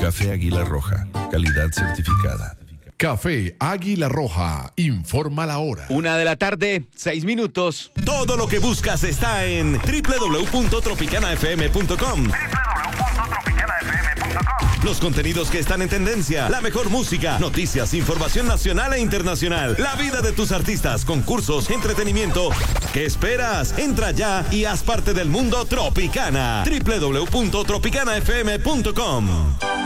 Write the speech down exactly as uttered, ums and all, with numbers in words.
Café Águila Roja, calidad certificada. Café Águila Roja, informa la hora. Una de la tarde, seis minutos. Todo lo que buscas está en doble u doble u doble u punto tropicana f m punto com. doble u doble u doble u punto tropicana f m punto com. Los contenidos que están en tendencia, la mejor música, noticias, información nacional e internacional, la vida de tus artistas, concursos, entretenimiento. ¿Qué esperas? Entra ya y haz parte del mundo Tropicana. doble u doble u doble u punto tropicana f m punto com.